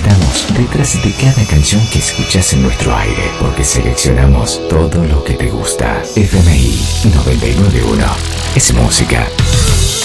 estamos detrás de cada canción que escuchas en nuestro aire, porque seleccionamos todo lo que te gusta. FMI 991 es música.